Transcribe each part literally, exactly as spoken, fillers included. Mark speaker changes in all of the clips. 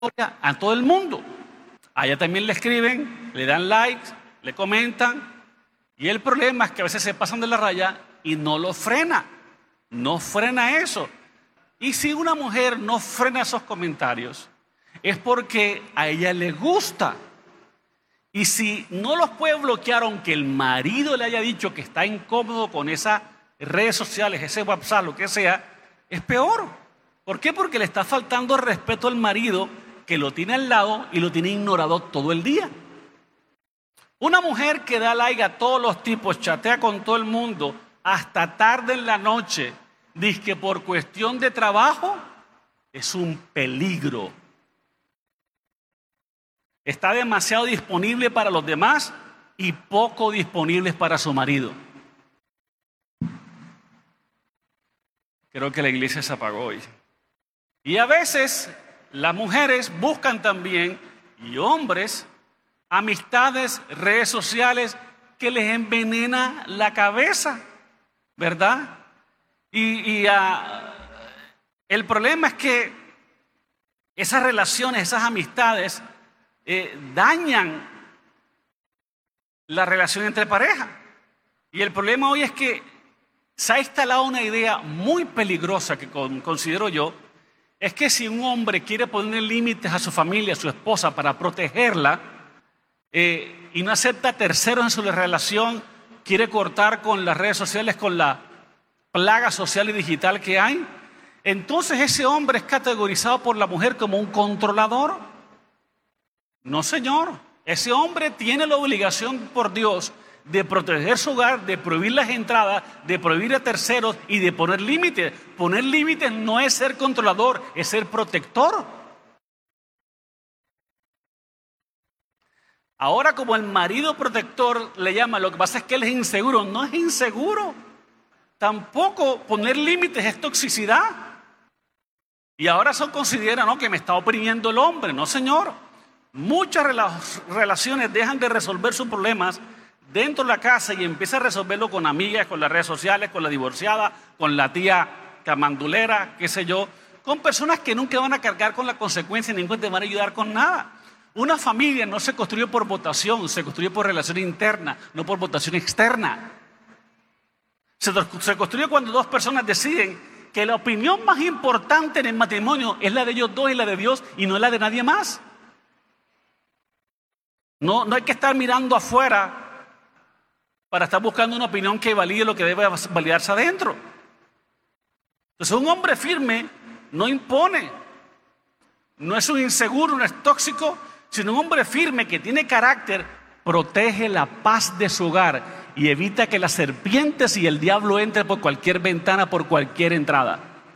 Speaker 1: a todo el mundo. A ella también le escriben, le dan likes, le comentan. Y el problema es que a veces se pasan de la raya y no lo frena. No frena eso. Y si una mujer no frena esos comentarios, es porque a ella le gusta. Y si no los puede bloquear, aunque el marido le haya dicho que está incómodo con esas redes sociales, ese WhatsApp, lo que sea, es peor. ¿Por qué? Porque le está faltando respeto al marido, que lo tiene al lado y lo tiene ignorado todo el día. Una mujer que da like a todos los tipos, chatea con todo el mundo, hasta tarde en la noche, dice que por cuestión de trabajo, es un peligro. Está demasiado disponible para los demás y poco disponible para su marido. Creo que la iglesia se apagó hoy. Y a veces las mujeres buscan también, y hombres, amistades, redes sociales que les envenena la cabeza, ¿verdad? Y, y uh, el problema es que esas relaciones, esas amistades eh, dañan la relación entre pareja. Y el problema hoy es que se ha instalado una idea muy peligrosa que con, considero yo, es que si un hombre quiere poner límites a su familia, a su esposa, para protegerla, eh, y no acepta terceros en su relación, quiere cortar con las redes sociales, con la plaga social y digital que hay, entonces ese hombre es categorizado por la mujer como un controlador. No, señor. Ese hombre tiene la obligación por Dios de proteger su hogar, de prohibir las entradas, de prohibir a terceros y de poner límites. Poner límites no es ser controlador, es ser protector. Ahora, como el marido protector le llama, lo que pasa es que él es inseguro. No es inseguro. Tampoco poner límites es toxicidad. Y ahora eso considera, ¿no?, que me está oprimiendo el hombre. No, señor. Muchas relaciones dejan de resolver sus problemas dentro de la casa y empieza a resolverlo con amigas, con las redes sociales, con la divorciada, con la tía camandulera, qué sé yo, con personas que nunca van a cargar con la consecuencia ni nunca te van a ayudar con nada. Una familia no se construye por votación, se construye por relación interna, no por votación externa. Se, se construye cuando dos personas deciden que la opinión más importante en el matrimonio es la de ellos dos y la de Dios y no la de nadie más. No, no hay que estar mirando afuera para estar buscando una opinión que valide lo que debe validarse adentro. Entonces, un hombre firme no impone, no es un inseguro, no es tóxico, sino un hombre firme que tiene carácter, protege la paz de su hogar y evita que las serpientes y el diablo entren por cualquier ventana, por cualquier entrada.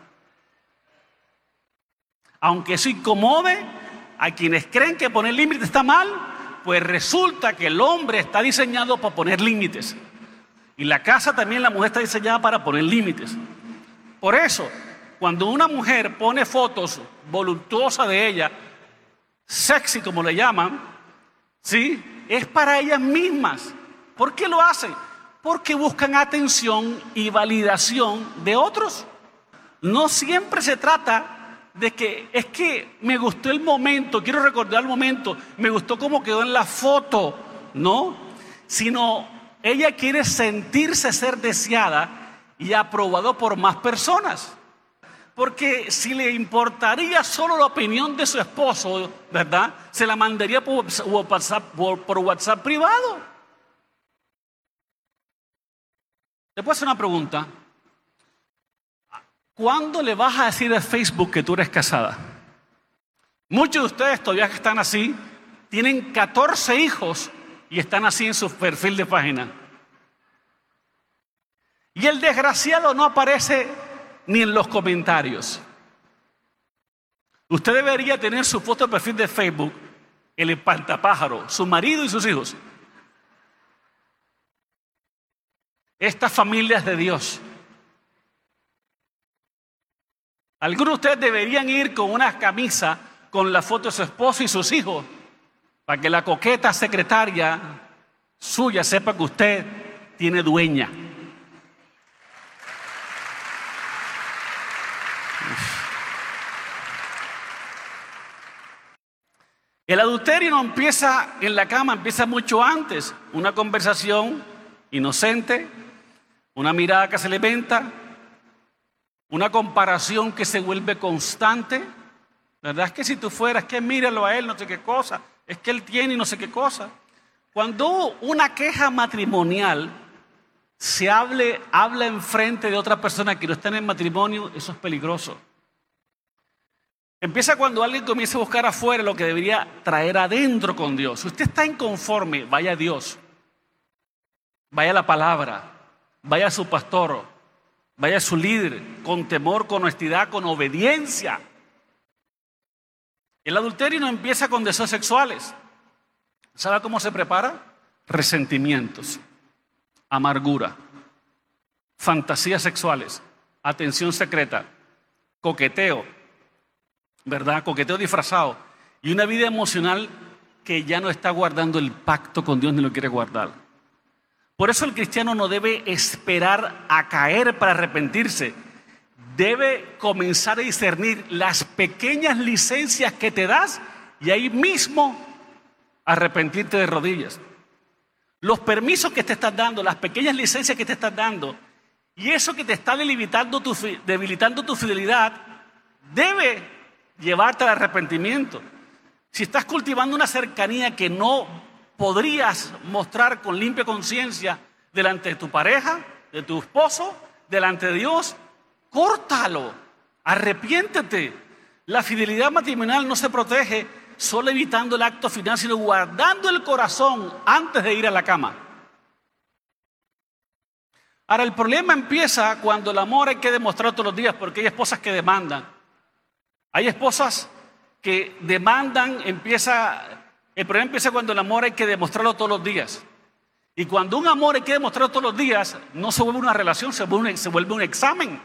Speaker 1: Aunque eso incomode a quienes creen que poner límites está mal, pues resulta que el hombre está diseñado para poner límites. Y la casa también, la mujer está diseñada para poner límites. Por eso, cuando una mujer pone fotos voluptuosas de ella, sexy como le llaman, ¿sí?, es para ellas mismas. ¿Por qué lo hacen? Porque buscan atención y validación de otros. No siempre se trata de que es que me gustó el momento, quiero recordar el momento, me gustó cómo quedó en la foto, no, sino ella quiere sentirse ser deseada y aprobado por más personas. Porque si le importaría solo la opinión de su esposo, ¿verdad?, se la mandaría por WhatsApp, por, por WhatsApp privado. Le puedo hacer una pregunta. ¿Cuándo le vas a decir a Facebook que tú eres casada? Muchos de ustedes todavía que están así, tienen catorce hijos y están así en su perfil de página. Y el desgraciado no aparece ni en los comentarios. Usted debería tener su foto de perfil de Facebook, el espantapájaro, su marido y sus hijos. Esta familia es de Dios. Algunos de ustedes deberían ir con una camisa con la foto de su esposo y sus hijos, para que la coqueta secretaria suya sepa que usted tiene dueña. El adulterio no empieza en la cama, empieza mucho antes. Una conversación inocente, una mirada que se le venta, una comparación que se vuelve constante. La verdad es que si tú fueras, que míralo a él, no sé qué cosa, es que él tiene y no sé qué cosa. Cuando una queja matrimonial se hable, habla enfrente de otra persona que no está en el matrimonio, eso es peligroso. Empieza cuando alguien comienza a buscar afuera lo que debería traer adentro con Dios. Si usted está inconforme, vaya a Dios, vaya a la palabra, vaya a su pastor, vaya a su líder, con temor, con honestidad, con obediencia. El adulterio no empieza con deseos sexuales. ¿Sabe cómo se prepara? Resentimientos, amargura, fantasías sexuales, atención secreta, coqueteo, ¿verdad? Coqueteo disfrazado y una vida emocional que ya no está guardando el pacto con Dios ni lo quiere guardar. Por eso el cristiano no debe esperar a caer para arrepentirse. Debe comenzar a discernir las pequeñas licencias que te das y ahí mismo arrepentirte de rodillas. Los permisos que te estás dando, las pequeñas licencias que te estás dando y eso que te está debilitando tu, debilitando tu fidelidad debe llevarte al arrepentimiento. Si estás cultivando una cercanía que no podrías mostrar con limpia conciencia delante de tu pareja, de tu esposo, delante de Dios, córtalo, arrepiéntete. La fidelidad matrimonial no se protege solo evitando el acto final, sino guardando el corazón antes de ir a la cama. Ahora, el problema empieza cuando el amor hay que demostrarlo todos los días, porque hay esposas que demandan. Hay esposas que demandan, empieza, el problema empieza cuando el amor hay que demostrarlo todos los días. Y cuando un amor hay que demostrarlo todos los días, no se vuelve una relación, se vuelve un, se vuelve un examen.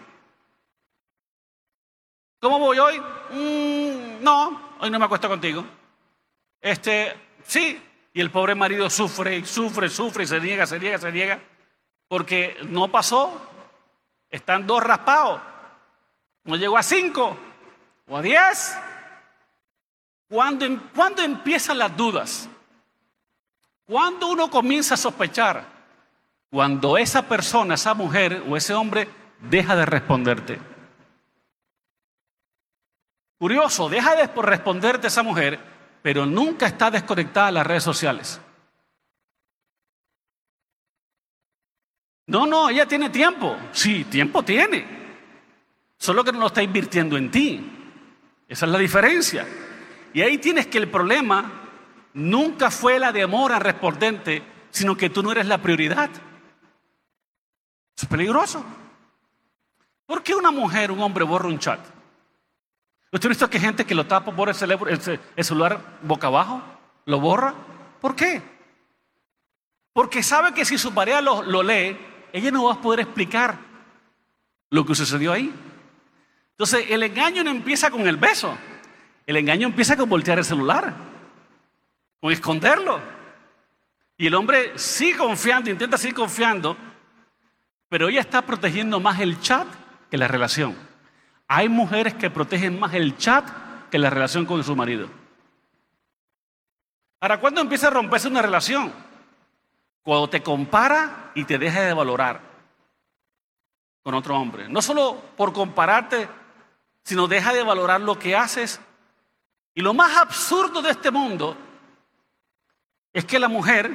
Speaker 1: ¿Cómo voy hoy? Mm, no, hoy no me acuesto contigo. Este, sí, y el pobre marido sufre, sufre, sufre, y se niega, se niega, se niega, porque no pasó, están dos raspados, no llegó a cinco. O a diez. ¿Cuándo, ¿Cuándo empiezan las dudas? ¿Cuándo uno comienza a sospechar? Cuando esa persona, esa mujer o ese hombre deja de responderte. Curioso, deja de responderte esa mujer, pero nunca está desconectada de las redes sociales. No, no, ella tiene tiempo. Sí, tiempo tiene. Solo que no lo está invirtiendo en ti. Esa es la diferencia. Y ahí tienes que el problema nunca fue la demora respondente, sino que tú no eres la prioridad. Es peligroso. ¿Por qué una mujer, un hombre borra un chat? ¿Usted ha visto que hay gente que lo tapa por el celular boca abajo? ¿Lo borra? ¿Por qué? Porque sabe que si su pareja lo, lo lee, ella no va a poder explicar lo que sucedió ahí. Entonces, el engaño no empieza con el beso. El engaño empieza con voltear el celular, con esconderlo. Y el hombre sigue confiando, intenta seguir confiando, pero ella está protegiendo más el chat que la relación. Hay mujeres que protegen más el chat que la relación con su marido. Ahora, ¿cuándo empieza a romperse una relación? Cuando te compara y te deja de valorar con otro hombre. No solo por compararte, sino deja de valorar lo que haces. Y lo más absurdo de este mundo es que la mujer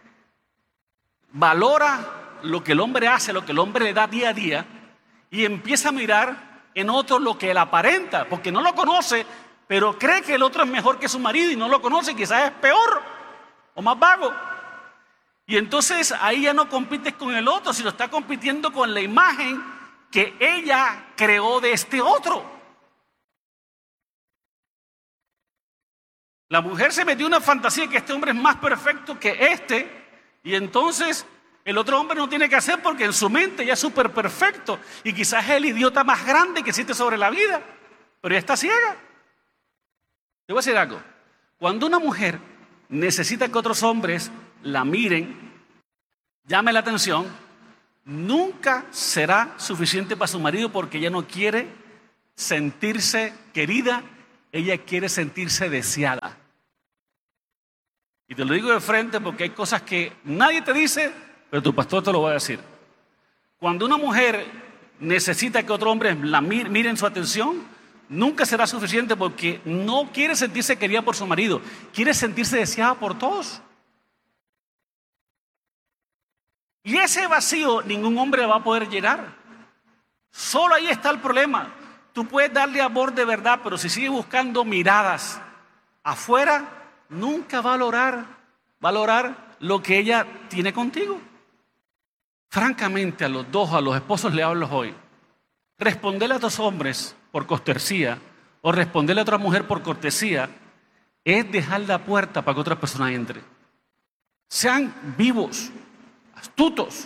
Speaker 1: valora lo que el hombre hace, lo que el hombre le da día a día, y empieza a mirar en otro lo que él aparenta, porque no lo conoce, pero cree que el otro es mejor que su marido y no lo conoce, quizás es peor o más vago. Y entonces ahí ya no compites con el otro, sino está compitiendo con la imagen que ella creó de este otro. La mujer se metió en una fantasía que este hombre es más perfecto que este, y entonces el otro hombre no tiene que hacer porque en su mente ya es súper perfecto y quizás es el idiota más grande que existe sobre la vida, pero ella está ciega. Te voy a decir algo. Cuando una mujer necesita que otros hombres la miren, llame la atención, nunca será suficiente para su marido porque ella no quiere sentirse querida, ella quiere sentirse deseada. Y te lo digo de frente porque hay cosas que nadie te dice, pero tu pastor te lo va a decir. Cuando una mujer necesita que otro hombre la mire, miren su atención, nunca será suficiente porque no quiere sentirse querida por su marido, quiere sentirse deseada por todos. Y ese vacío ningún hombre va a poder llenar. Solo ahí está el problema. Tú puedes darle amor de verdad, pero si sigues buscando miradas afuera, nunca va a lograr valorar lo que ella tiene contigo. Francamente, a los dos, a los esposos le hablo hoy. Responderle a dos hombres por cortesía o responderle a otra mujer por cortesía es dejar la puerta para que otra persona entre. Sean vivos, astutos.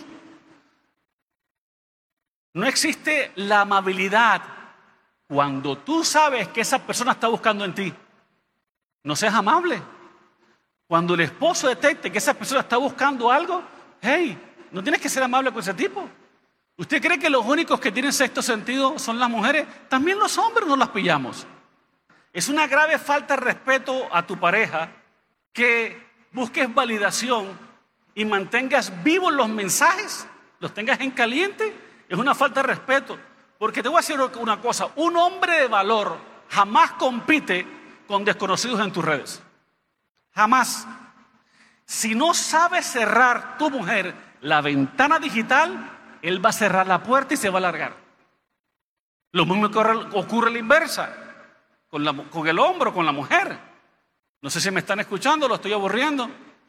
Speaker 1: No existe la amabilidad cuando tú sabes que esa persona está buscando en ti. No seas amable. Cuando el esposo detecte que esa persona está buscando algo, hey, no tienes que ser amable con ese tipo. ¿Usted cree que los únicos que tienen sexto sentido son las mujeres? También los hombres nos las pillamos. Es una grave falta de respeto a tu pareja que busques validación y mantengas vivos los mensajes, los tengas en caliente. Es una falta de respeto. Porque te voy a decir una cosa, un hombre de valor jamás compite con desconocidos en tus redes. Jamás. Si no sabes cerrar tu mujer la ventana digital, él va a cerrar la puerta y se va a largar. Lo mismo que ocurre a la inversa, con, la, con el hombre o con la mujer. No sé si me están escuchando, lo estoy aburriendo.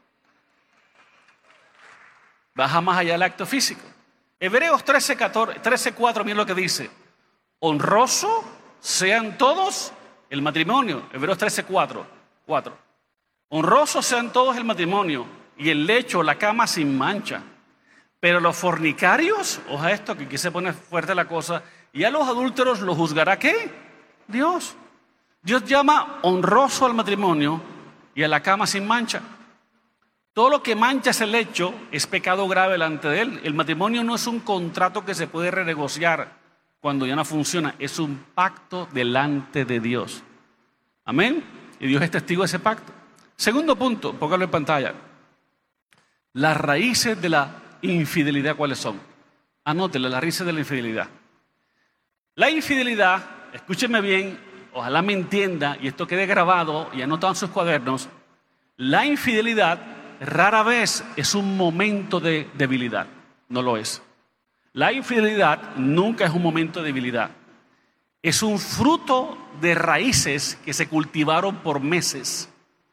Speaker 1: Baja más allá del acto físico. Hebreos trece, cuatro, miren lo que dice. Honroso sean todos el matrimonio. Hebreos trece, cuatro. Honrosos sean todos el matrimonio y el lecho, la cama sin mancha. Pero los fornicarios, oja esto que aquí se pone fuerte la cosa, y a los adúlteros los juzgará ¿qué? Dios. Dios llama honroso al matrimonio y a la cama sin mancha. Todo lo que mancha ese lecho es pecado grave delante de él. El matrimonio no es un contrato que se puede renegociar cuando ya no funciona, es un pacto delante de Dios. Amén. Y Dios es testigo de ese pacto. Segundo punto, póngalo en pantalla. Las raíces de la infidelidad, ¿cuáles son? Anótele las raíces de la infidelidad. La infidelidad, escúcheme bien, ojalá me entienda y esto quede grabado y anotado en sus cuadernos. La infidelidad rara vez es un momento de debilidad, no lo es. La infidelidad nunca es un momento de debilidad. Es un fruto de raíces que se cultivaron por meses.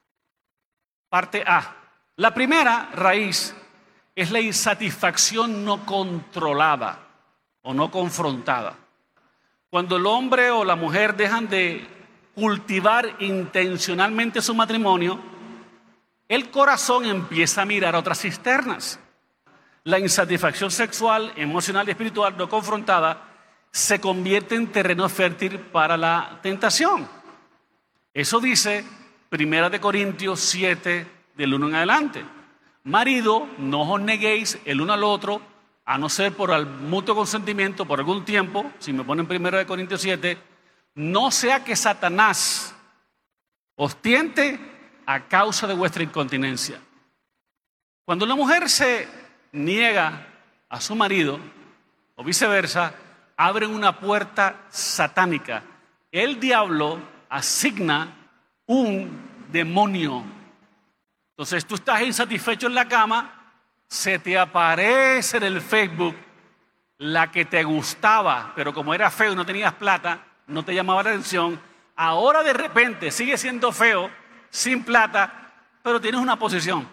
Speaker 1: Parte A. La primera raíz es la insatisfacción no controlada o no confrontada. Cuando el hombre o la mujer dejan de cultivar intencionalmente su matrimonio, el corazón empieza a mirar a otras cisternas. La insatisfacción sexual, emocional y espiritual no confrontada se convierte en terreno fértil para la tentación. Eso dice Primera de Corintios siete, del uno en adelante. Marido, no os neguéis el uno al otro, a no ser por el mutuo consentimiento por algún tiempo, si me ponen Primera de Corintios siete, no sea que Satanás os tiente a causa de vuestra incontinencia. Cuando la mujer se niega a su marido, o viceversa, abren una puerta satánica. El diablo asigna un demonio. Entonces tú estás insatisfecho en la cama, se te aparece en el Facebook la que te gustaba, pero como era feo y no tenías plata, no te llamaba la atención. Ahora de repente sigue siendo feo, sin plata, pero tienes una posición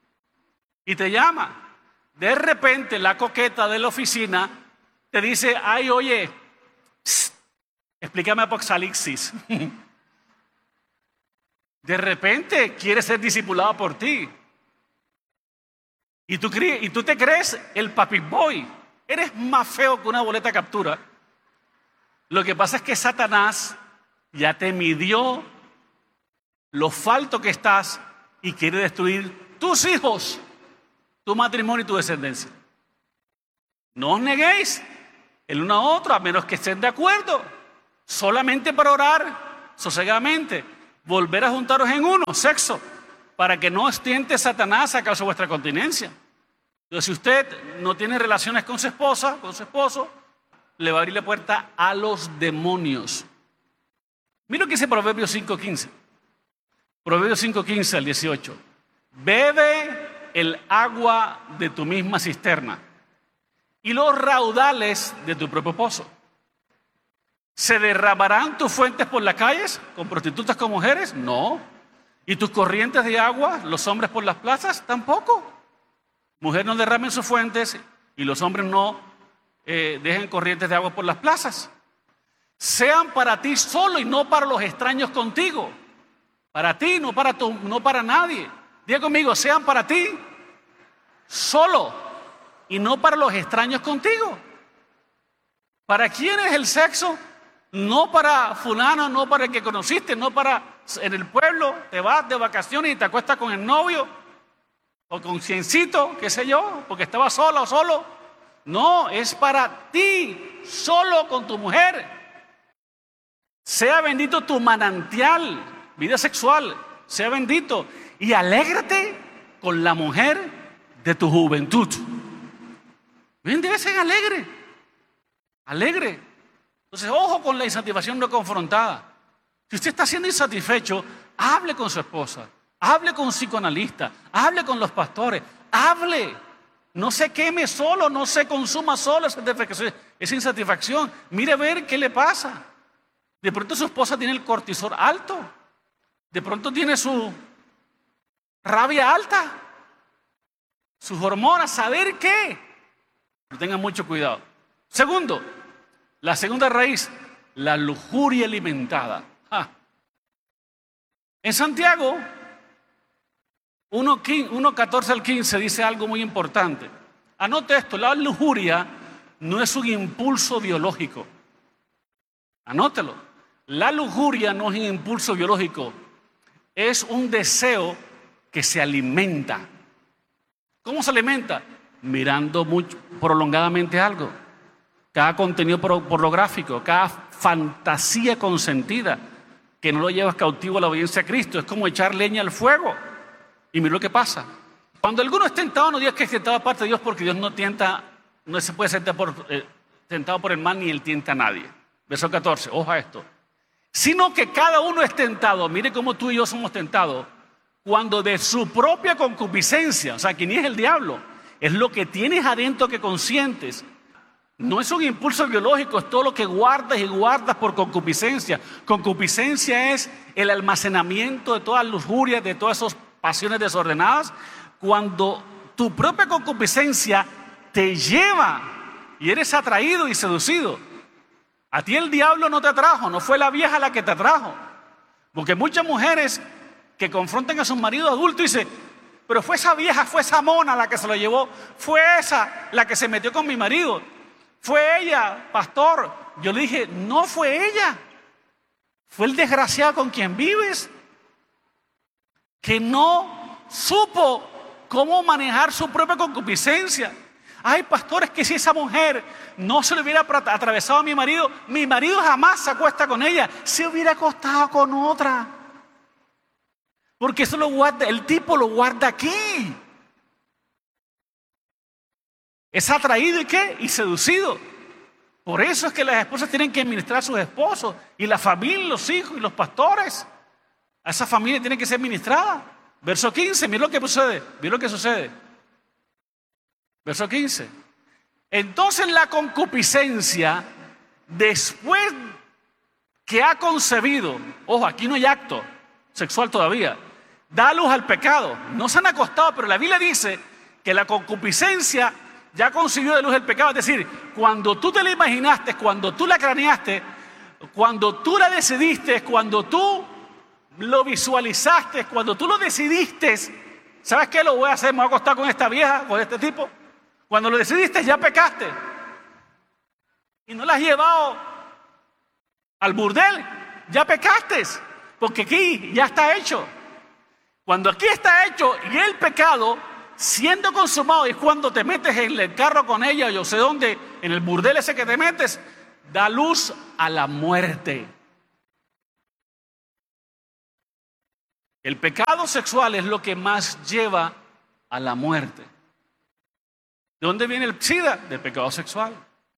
Speaker 1: y te llama. De repente la coqueta de la oficina te dice, ay, oye, psst, explícame Apocalipsis. De repente quiere ser discipulado por ti. Y tú, y tú te crees el papi boy. Eres más feo que una boleta de captura. Lo que pasa es que Satanás ya te midió lo falto que estás y quiere destruir tus hijos, tu matrimonio y tu descendencia. No os neguéis el uno a otro a menos que estén de acuerdo. Solamente para orar sosegadamente. Volver a juntaros en uno, sexo. para que no os tiente Satanás a causa de vuestra continencia. Entonces, si usted no tiene relaciones con su esposa, con su esposo, le va a abrir la puerta a los demonios. Mira lo que dice Proverbios cinco quince. Proverbios cinco quince al dieciocho. Bebe el agua de tu misma cisterna y los raudales de tu propio pozo. ¿Se derramarán tus fuentes por las calles con prostitutas con mujeres? No. ¿Y tus corrientes de agua, los hombres por las plazas? Tampoco. Mujeres no derramen sus fuentes y los hombres no eh, dejen corrientes de agua por las plazas. Sean para ti solo y no para los extraños contigo. Para ti, no para, tu, no para nadie. Diga conmigo, sean para ti solo y no para los extraños contigo. ¿Para quién es el sexo? No para fulano, no para el que conociste, no para en el pueblo, te vas de vacaciones y te acuestas con el novio o con ciencito, qué sé yo, porque estaba sola o solo. No, es para ti, solo con tu mujer. Sea bendito tu manantial, vida sexual, sea bendito. Y alégrate con la mujer de tu juventud. Bien, debe ser alegre, alegre. Entonces, ojo con la insatisfacción no confrontada. Si usted está siendo insatisfecho, hable con su esposa, hable con un psicoanalista, hable con los pastores, hable. No se queme solo, no se consuma solo esa insatisfacción. Mire a ver qué le pasa. De pronto su esposa tiene el cortisol alto, de pronto tiene su rabia alta, sus hormonas, saber qué. Tengan mucho cuidado. Segundo, la segunda raíz, la lujuria alimentada. Ah. En Santiago uno, catorce al quince dice algo muy importante. Anote esto, la lujuria no es un impulso biológico. Anótelo. La lujuria no es un impulso biológico, es un deseo que se alimenta. ¿Cómo se alimenta? Mirando mucho, prolongadamente algo. Cada contenido pornográfico, cada fantasía consentida que no lo llevas cautivo a la obediencia a Cristo. Es como echar leña al fuego. Y mira lo que pasa. Cuando alguno es tentado, no digas que es tentado aparte de Dios, porque Dios no tienta, no se puede ser tentado por, eh, tentado por el mal, ni él tienta a nadie. Verso catorce, ojo a esto. Sino que cada uno es tentado, mire cómo tú y yo somos tentados, cuando de su propia concupiscencia, o sea, que ni es el diablo, es lo que tienes adentro que consientes. No es un impulso biológico, es todo lo que guardas y guardas por concupiscencia. Concupiscencia es el almacenamiento de todas las lujurias, de todas esas pasiones desordenadas. Cuando tu propia concupiscencia te lleva y eres atraído y seducido. A ti el diablo no te atrajo, no fue la vieja la que te atrajo. Porque muchas mujeres que confrontan a sus maridos adultos dicen, pero fue esa vieja, fue esa mona la que se lo llevó, fue esa la que se metió con mi marido. Fue ella, pastor. Yo le dije, no fue ella. Fue el desgraciado con quien vives, que no supo cómo manejar su propia concupiscencia. Hay pastores que si esa mujer no se le hubiera atravesado a mi marido, mi marido jamás se acuesta con ella, se hubiera acostado con otra. Porque eso lo guarda, el tipo lo guarda aquí. Es atraído y qué? Y seducido. Por eso es que las esposas tienen que administrar a sus esposos. Y la familia, los hijos y los pastores. A esa familia tiene que ser ministrada. Verso quince, mira lo que sucede. Mira lo que sucede. Verso quince. Entonces la concupiscencia, después que ha concebido, ojo, aquí no hay acto sexual todavía, da luz al pecado. No se han acostado, pero la Biblia dice que la concupiscencia ya concibió de luz el pecado. Es decir, cuando tú te la imaginaste, cuando tú la craneaste, cuando tú la decidiste, cuando tú lo visualizaste, cuando tú lo decidiste, ¿sabes qué? Lo voy a hacer, me voy a acostar con esta vieja, con este tipo. Cuando lo decidiste ya pecaste. Y no la has llevado al burdel, ya pecaste. Porque aquí ya está hecho. Cuando aquí está hecho y el pecado siendo consumado es cuando te metes en el carro con ella, yo sé dónde, en el burdel ese que te metes, da luz a la muerte. El pecado sexual es lo que más lleva a la muerte. ¿De dónde viene el SIDA? Del pecado sexual.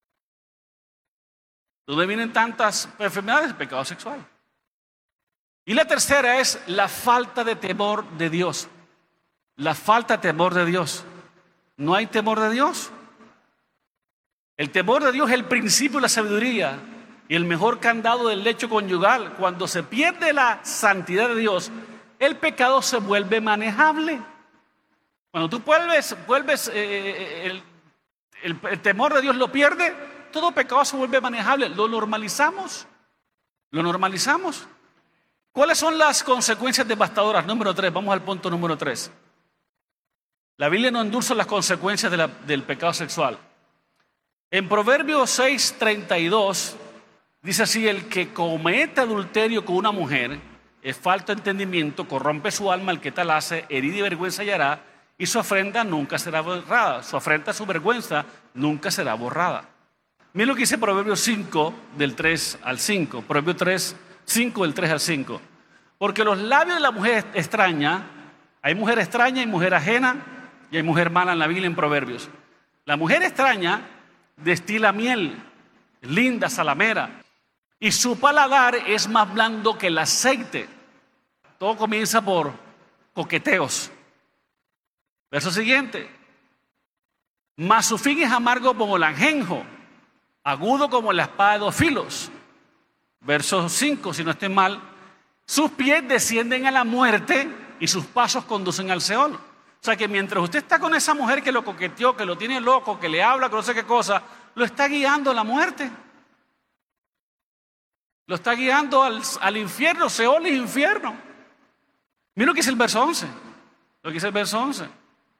Speaker 1: ¿De dónde vienen tantas enfermedades? Del pecado sexual. Y la tercera es la falta de temor de Dios. La falta de temor de Dios. ¿No hay temor de Dios? El temor de Dios es el principio de la sabiduría y el mejor candado del lecho conyugal. Cuando se pierde la santidad de Dios, el pecado se vuelve manejable. Cuando tú vuelves, vuelves eh, el, el, el temor de Dios lo pierde, todo pecado se vuelve manejable. Lo normalizamos. Lo normalizamos. ¿Cuáles son las consecuencias devastadoras? Número tres, vamos al punto número tres. La Biblia no endulza las consecuencias de la, del pecado sexual. En Proverbios seis, treinta y dos, dice así: el que comete adulterio con una mujer es falto de entendimiento, corrompe su alma, el que tal hace, herida y vergüenza hallará, y su afrenta nunca será borrada. Su afrenta, su vergüenza, nunca será borrada. Miren lo que dice Proverbios cinco, del tres al cinco. Proverbios tres, cinco, del tres al cinco. Porque los labios de la mujer extraña, hay mujer extraña y mujer ajena, y hay mujer mala en la Biblia, en Proverbios. La mujer extraña destila miel, linda, salamera, y su paladar es más blando que el aceite. Todo comienza por coqueteos. Verso siguiente: mas su fin es amargo como el ajenjo, agudo como la espada de dos filos. Verso cinco, si no estoy mal: sus pies descienden a la muerte y sus pasos conducen al Seol. O sea que mientras usted está con esa mujer que lo coqueteó, que lo tiene loco, que le habla, que no sé qué cosa, lo está guiando a la muerte. Lo está guiando al, al infierno. Seol es infierno. Mira lo que dice el verso once. Lo que dice el verso once.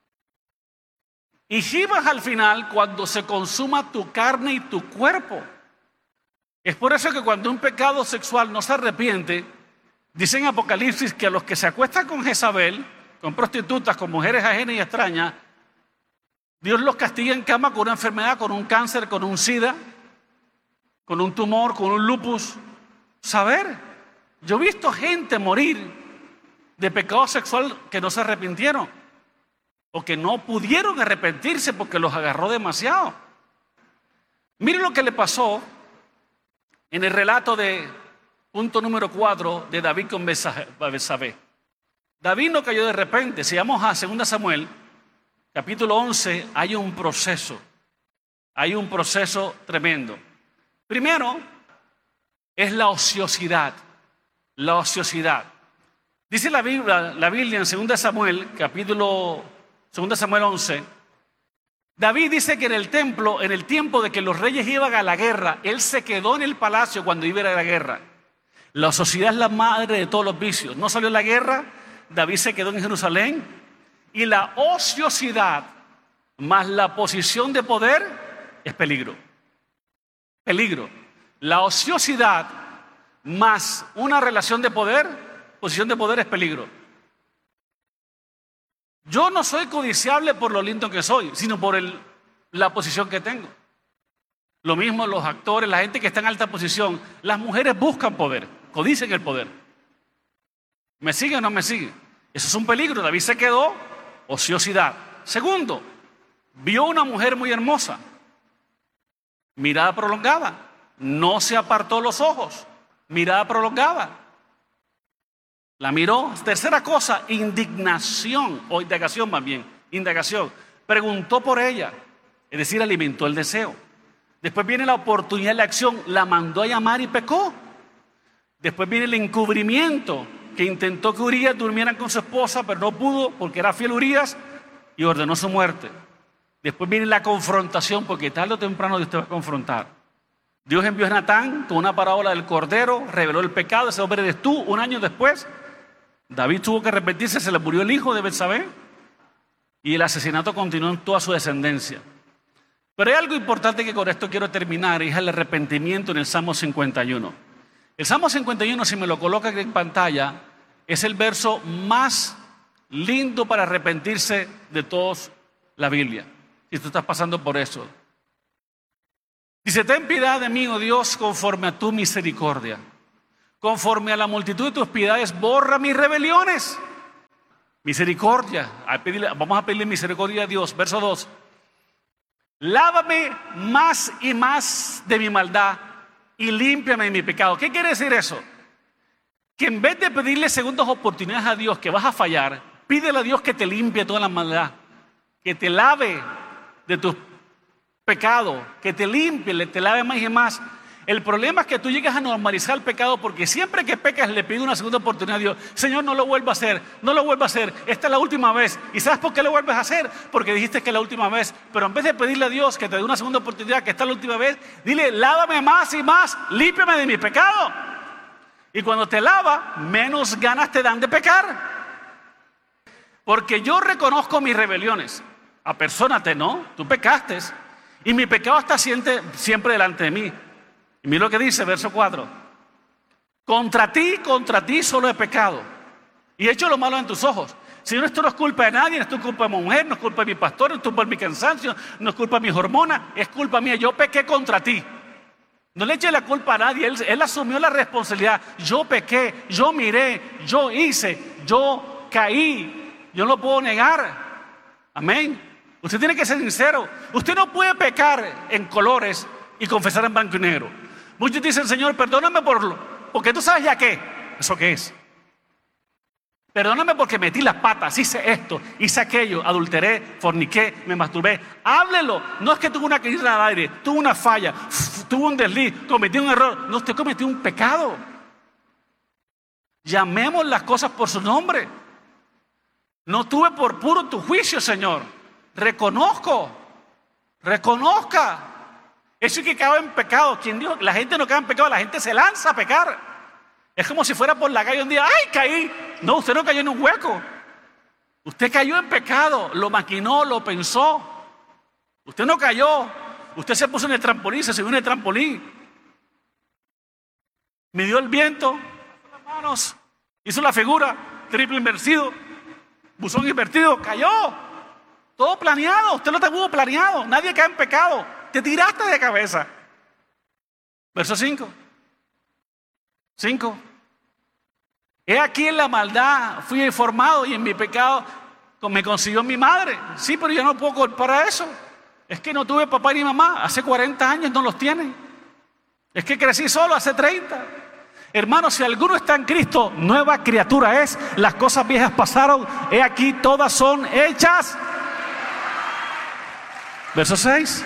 Speaker 1: Y gibas al final cuando se consuma tu carne y tu cuerpo. Es por eso que cuando un pecado sexual no se arrepiente, dice en Apocalipsis que a los que se acuestan con Jezabel, con prostitutas, con mujeres ajenas y extrañas, Dios los castiga en cama con una enfermedad, con un cáncer, con un SIDA, con un tumor, con un lupus. Saber, yo he visto gente morir de pecado sexual que no se arrepintieron o que no pudieron arrepentirse porque los agarró demasiado. Miren lo que le pasó en el relato de punto número cuatro de David con Betsabé. David no cayó de repente. Si vamos a segunda Samuel, capítulo once, hay un proceso. Hay un proceso tremendo. Primero, es la ociosidad. La ociosidad. Dice la Biblia, la Biblia en segunda Samuel, capítulo segunda Samuel once, David dice que en el templo, en el tiempo de que los reyes iban a la guerra, él se quedó en el palacio cuando iba a la guerra. La ociosidad es la madre de todos los vicios. No salió a la guerra, David se quedó en Jerusalén, y la ociosidad más la posición de poder es peligro. Peligro. La ociosidad más una relación de poder, posición de poder es peligro. Yo no soy codiciable por lo lindo que soy, sino por el, la posición que tengo. Lo mismo los actores, la gente que está en alta posición. Las mujeres buscan poder, codician el poder. ¿Me sigue o no me sigue? Eso es un peligro. David se quedó, ociosidad. Segundo, vio una mujer muy hermosa, mirada prolongada, no se apartó los ojos, mirada prolongada. La miró. Tercera cosa, indignación, o indagación más bien, indagación. Preguntó por ella, es decir, alimentó el deseo. Después viene la oportunidad de la acción, la mandó a llamar y pecó. Después viene el encubrimiento, que intentó que Urías durmiera con su esposa, pero no pudo porque era fiel Urías y ordenó su muerte. Después viene la confrontación, porque tarde o temprano Dios te va a confrontar. Dios envió a Natán con una parábola del cordero, reveló el pecado, ese hombre eres tú. Un año después, David tuvo que arrepentirse, se le murió el hijo de Betsabé y el asesinato continuó en toda su descendencia. Pero hay algo importante que con esto quiero terminar, y es el arrepentimiento en el Salmo cincuenta y uno. El Salmo cincuenta y uno, si me lo coloca aquí en pantalla, es el verso más lindo para arrepentirse de toda la Biblia. Si tú estás pasando por eso. Dice: ten piedad de mí, oh Dios, conforme a tu misericordia, conforme a la multitud de tus piedades, borra mis rebeliones. Misericordia. Vamos a pedirle misericordia a Dios. Verso dos. Lávame más y más de mi maldad y límpiame de mi pecado. ¿Qué quiere decir eso? Que en vez de pedirle segundas oportunidades a Dios que vas a fallar, pídele a Dios que te limpie toda la maldad, que te lave de tus pecados, que te limpie, te lave más y más. El problema es que tú llegas a normalizar el pecado porque siempre que pecas le pides una segunda oportunidad a Dios. Señor, no lo vuelva a hacer, no lo vuelva a hacer. Esta es la última vez. ¿Y sabes por qué lo vuelves a hacer? Porque dijiste que es la última vez. Pero en vez de pedirle a Dios que te dé una segunda oportunidad, que esta es la última vez, dile, lávame más y más, límpiame de mi pecado. Y cuando te lava, menos ganas te dan de pecar. Porque yo reconozco mis rebeliones. Apersónate, ¿no? Tú pecaste. Y mi pecado está siempre, siempre delante de mí. Y mira lo que dice, verso cuatro. Contra ti, contra ti solo he pecado y he hecho lo malo en tus ojos. Señor, esto no es culpa de nadie, no es tu culpa de mi mujer, no es culpa de mi pastor, no es culpa de mi cansancio, no es culpa de mis hormonas, es culpa mía. Yo pequé contra ti. No le eche la culpa a nadie, él, él asumió la responsabilidad. Yo pequé, yo miré, yo hice, yo caí. Yo no lo puedo negar. Amén. Usted tiene que ser sincero. Usted no puede pecar en colores y confesar en blanco y negro. Muchos dicen, Señor, perdóname por lo, porque tú sabes ya qué. ¿Eso qué es? Perdóname porque metí las patas, hice esto, hice aquello, adulteré, forniqué, me masturbé. Háblelo. No es que tuvo una caída al aire, tuvo una falla, tuvo un desliz, cometí un error. No, usted cometió un pecado. Llamemos las cosas por su nombre. No tuve por puro tu juicio, Señor. Reconozco, reconozca. Eso es que cae en pecado. ¿Quién dijo? La gente no cae en pecado, la gente se lanza a pecar. Es como si fuera por la calle un día, ¡ay, caí! No, usted no cayó en un hueco. Usted cayó en pecado, lo maquinó, lo pensó. Usted no cayó. Usted se puso en el trampolín, se subió en el trampolín. Midió el viento, las manos, hizo la figura, triple invertido, buzón invertido, cayó. Todo planeado, usted no tuvo planeado. Nadie cae en pecado. Te tiraste de cabeza. Verso cinco. cinco. He aquí en la maldad fui formado y en mi pecado me consiguió mi madre. Sí, pero yo no puedo culpar a eso. Es que no tuve papá ni mamá. Hace cuarenta años no los tienen. Es que crecí solo hace treinta. Hermanos, si alguno está en Cristo, nueva criatura es. Las cosas viejas pasaron. He aquí todas son hechas. Verso seis.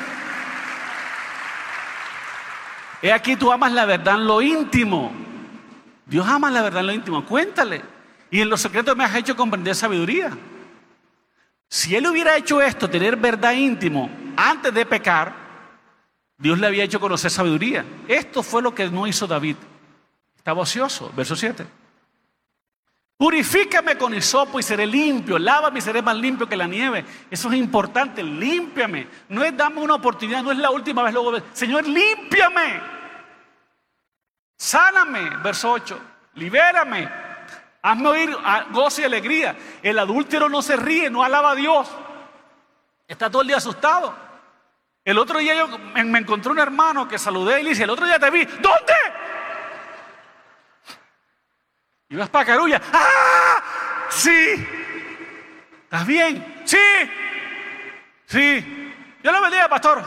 Speaker 1: He aquí tú amas la verdad en lo íntimo. Dios ama la verdad en lo íntimo. Cuéntale. Y en lo secreto me has hecho comprender sabiduría. Si Él hubiera hecho esto, tener verdad íntimo, antes de pecar, Dios le había hecho conocer sabiduría. Esto fue lo que no hizo David. Estaba ocioso. Verso siete. Purifícame con hisopo y seré limpio. Lávame y seré más limpio que la nieve. Eso es importante. Límpiame. No es dame una oportunidad, no es la última vez. Luego, Señor, límpiame. Sáname. Verso ocho. Libérame. Hazme oír gozo y alegría. El adúltero no se ríe, no alaba a Dios. Está todo el día asustado. El otro día yo me encontré un hermano que saludé y le dije, el otro día te vi. ¿Dónde? Ibas para Carulla. ¡Ah! Sí. ¿Estás bien? Sí. Sí. Yo lo bendiga, pastor.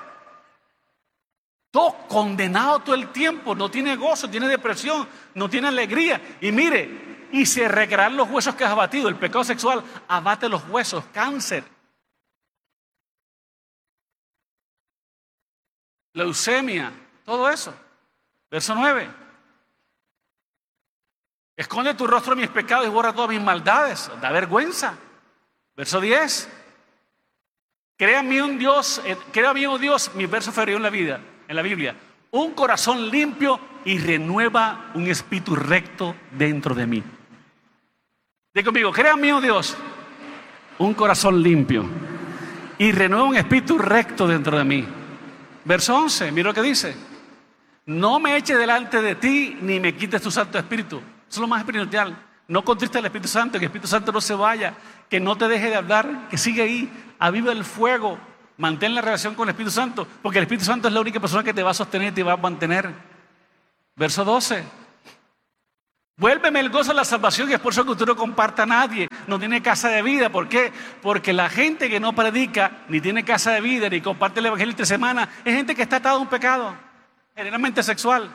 Speaker 1: Todo condenado todo el tiempo. No tiene gozo, tiene depresión, no tiene alegría. Y mire, y se recrearán los huesos que has abatido. El pecado sexual abate los huesos, cáncer, leucemia, todo eso. Verso nueve. Esconde tu rostro de mis pecados y borra todas mis maldades. Da vergüenza. Verso diez. Crea en mí un Dios, eh, crea en mí un Dios, mi verso favorito en la vida, en la Biblia. Un corazón limpio y renueva un espíritu recto dentro de mí. Diga conmigo, crea en mí un Dios, un corazón limpio y renueva un espíritu recto dentro de mí. Verso once, mira lo que dice. No me eches delante de ti ni me quites tu Santo Espíritu. Eso es lo más espiritual. No contristes al Espíritu Santo, que el Espíritu Santo no se vaya, que no te deje de hablar, que siga ahí, aviva el fuego, mantén la relación con el Espíritu Santo, porque el Espíritu Santo es la única persona que te va a sostener y te va a mantener. Verso doce. Vuélveme el gozo de la salvación, y es por eso que usted no comparta a nadie, no tiene casa de vida. ¿Por qué? Porque la gente que no predica, ni tiene casa de vida, ni comparte el evangelio entre semana, es gente que está atada a un pecado, generalmente sexual.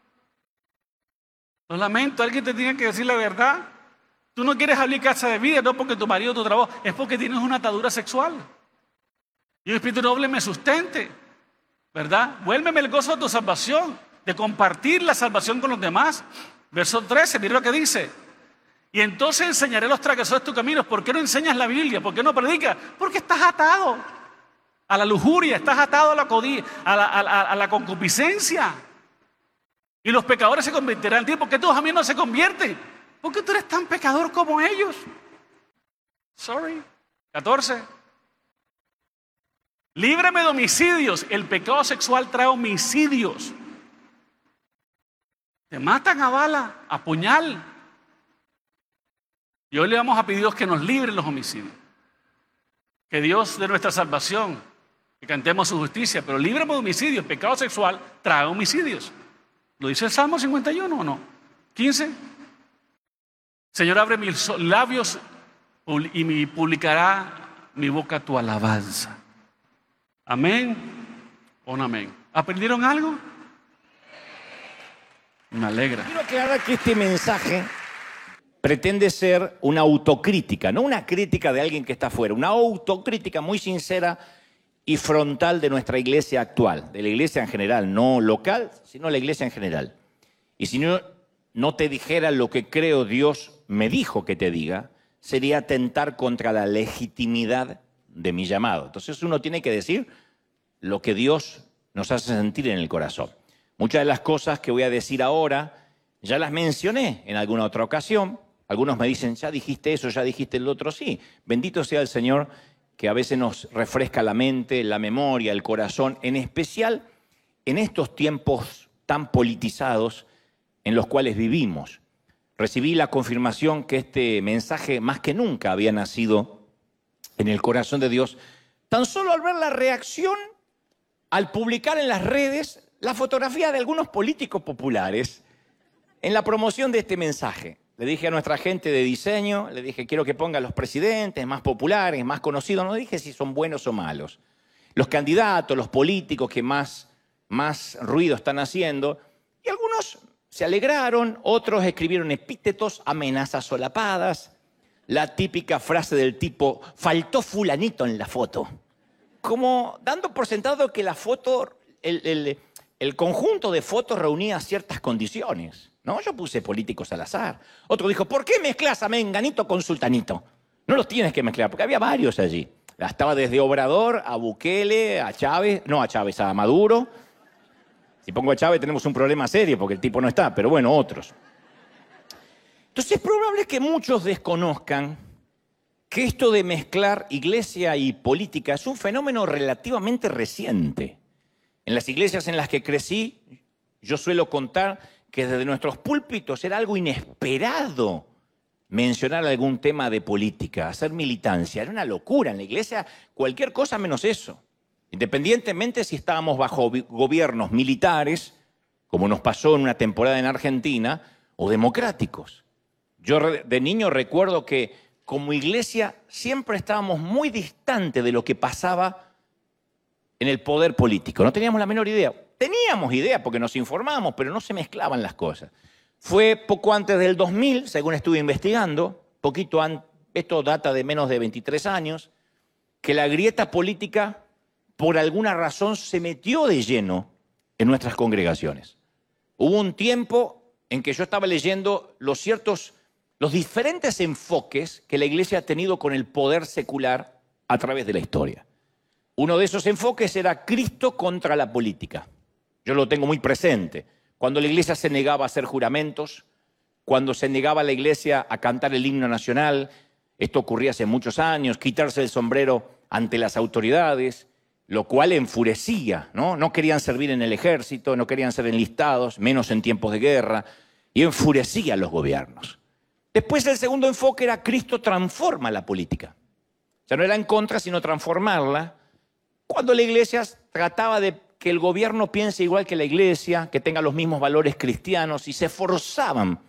Speaker 1: Lo lamento, alguien te tiene que decir la verdad. Tú no quieres abrir casa de vida, no porque tu marido o tu trabajo, es porque tienes una atadura sexual. Y un espíritu noble me sustente, ¿verdad? Vuélveme el gozo de tu salvación, de compartir la salvación con los demás. Verso trece, mira lo que dice. Y entonces enseñaré a los transgresores tus caminos. ¿Por qué no enseñas la Biblia? ¿Por qué no predicas? Porque estás atado a la lujuria, estás atado a la codicia, a la, a, la, a la concupiscencia. Y los pecadores se convertirán en ti. ¿Por qué tus amigos no se convierten? Porque tú eres tan pecador como ellos. Sorry. catorce. Líbrame de homicidios. El pecado sexual trae homicidios. Te matan a bala, a puñal. Y hoy le vamos a pedir a Dios que nos libre de los homicidios. Que Dios dé nuestra salvación, que cantemos su justicia, pero líbrame de homicidios. El pecado sexual trae homicidios. ¿Lo dice el Salmo cincuenta y uno o no? quince. Señor, abre mis labios y me publicará mi boca tu alabanza. Amén o no amén. ¿Aprendieron algo? Me alegra.
Speaker 2: Quiero aclarar que este mensaje pretende ser una autocrítica, no una crítica de alguien que está afuera, una autocrítica muy sincera y frontal de nuestra iglesia actual, de la iglesia en general, no local, sino la iglesia en general. Y si no, no te dijera lo que creo Dios me dijo que te diga, sería atentar contra la legitimidad de mi llamado. Entonces uno tiene que decir lo que Dios nos hace sentir en el corazón. Muchas de las cosas que voy a decir ahora ya las mencioné en alguna otra ocasión. Algunos me dicen, ya dijiste eso, ya dijiste el otro. Sí, bendito sea el Señor que a veces nos refresca la mente, la memoria, el corazón, en especial en estos tiempos tan politizados en los cuales vivimos. Recibí la confirmación que este mensaje más que nunca había nacido en el corazón de Dios, tan solo al ver la reacción al publicar en las redes la fotografía de algunos políticos populares en la promoción de este mensaje. Le dije a nuestra gente de diseño, le dije, quiero que ponga los presidentes más populares, más conocidos. No dije si son buenos o malos. Los candidatos, los políticos que más, más ruido están haciendo. Y algunos se alegraron, otros escribieron epítetos, amenazas solapadas. La típica frase del tipo, faltó fulanito en la foto. Como dando por sentado que la foto... El, el, El conjunto de fotos reunía ciertas condiciones, ¿no? Yo puse políticos al azar. Otro dijo, ¿por qué mezclas a Menganito con Sultanito? No los tienes que mezclar, porque había varios allí. Estaba desde Obrador a Bukele, a Chávez, no a Chávez, a Maduro. Si pongo a Chávez tenemos un problema serio, porque el tipo no está, pero bueno, otros. Entonces es probable que muchos desconozcan que esto de mezclar iglesia y política es un fenómeno relativamente reciente. En las iglesias en las que crecí, yo suelo contar que desde nuestros púlpitos era algo inesperado mencionar algún tema de política, hacer militancia. Era una locura en la iglesia, cualquier cosa menos eso. Independientemente si estábamos bajo gobiernos militares, como nos pasó en una temporada en Argentina, o democráticos. Yo de niño recuerdo que como iglesia siempre estábamos muy distantes de lo que pasaba en el poder político. No teníamos la menor idea. Teníamos idea porque nos informábamos, pero no se mezclaban las cosas. Fue poco antes del dos mil, según estuve investigando, poquito antes, esto data de menos de veintitrés años, que la grieta política, por alguna razón, se metió de lleno en nuestras congregaciones. Hubo un tiempo en que yo estaba leyendo los ciertos, los diferentes enfoques que la iglesia ha tenido con el poder secular a través de la historia. Uno de esos enfoques era Cristo contra la política. Yo lo tengo muy presente. Cuando la iglesia se negaba a hacer juramentos, cuando se negaba a la iglesia a cantar el himno nacional, esto ocurría hace muchos años, quitarse el sombrero ante las autoridades, lo cual enfurecía, ¿no? No querían servir en el ejército, no querían ser enlistados, menos en tiempos de guerra, y enfurecía a los gobiernos. Después el segundo enfoque era Cristo transforma la política. O sea, no era en contra, sino transformarla. Cuando la iglesia trataba de que el gobierno piense igual que la iglesia, que tenga los mismos valores cristianos, y se esforzaban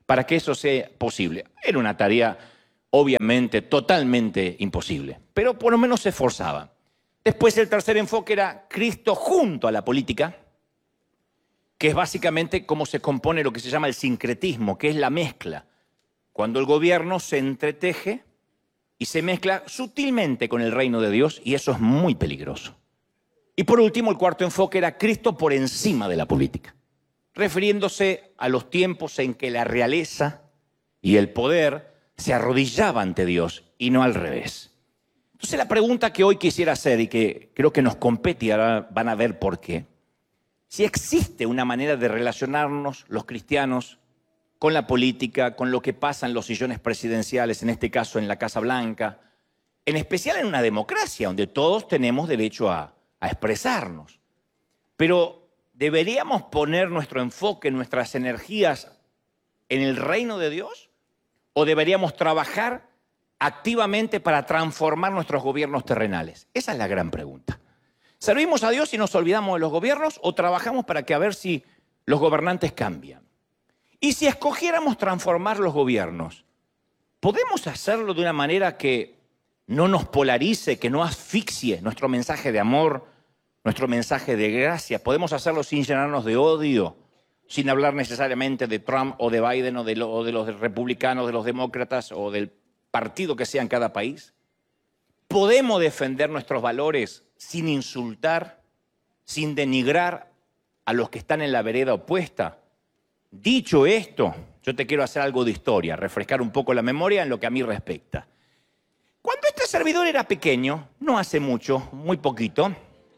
Speaker 2: para que eso sea posible. Era una tarea, obviamente, totalmente imposible, pero por lo menos se esforzaban. Después el tercer enfoque era Cristo junto a la política, que es básicamente cómo se compone lo que se llama el sincretismo, que es la mezcla. Cuando el gobierno se entreteje y se mezcla sutilmente con el reino de Dios, y eso es muy peligroso. Y por último, el cuarto enfoque era Cristo por encima de la política, refiriéndose a los tiempos en que la realeza y el poder se arrodillaban ante Dios y no al revés. Entonces la pregunta que hoy quisiera hacer y que creo que nos compete y ahora van a ver por qué, si existe una manera de relacionarnos los cristianos con la política, con lo que pasa en los sillones presidenciales, en este caso en la Casa Blanca, en especial en una democracia donde todos tenemos derecho a, a expresarnos. Pero ¿deberíamos poner nuestro enfoque, nuestras energías en el reino de Dios? ¿O deberíamos trabajar activamente para transformar nuestros gobiernos terrenales? Esa es la gran pregunta. ¿Servimos a Dios y nos olvidamos de los gobiernos o trabajamos para que a ver si los gobernantes cambian? Y si escogiéramos transformar los gobiernos, ¿podemos hacerlo de una manera que no nos polarice, que no asfixie nuestro mensaje de amor, nuestro mensaje de gracia? ¿Podemos hacerlo sin llenarnos de odio, sin hablar necesariamente de Trump o de Biden o de, lo, o de los republicanos, de los demócratas o del partido que sea en cada país? ¿Podemos defender nuestros valores sin insultar, sin denigrar a los que están en la vereda opuesta? Dicho esto, yo te quiero hacer algo de historia, refrescar un poco la memoria en lo que a mí respecta. Cuando este servidor era pequeño, no hace mucho, muy poquito,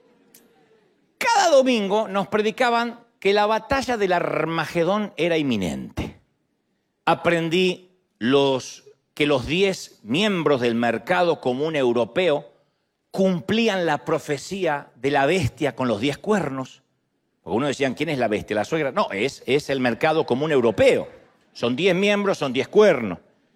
Speaker 2: cada domingo nos predicaban que la batalla del Armagedón era inminente. Aprendí los, que los diez miembros del mercado común europeo cumplían la profecía de la bestia con los diez cuernos. Porque uno decían, ¿quién es la bestia? ¿La suegra? No, es, es el mercado común europeo. Son diez miembros, son diez cuernos.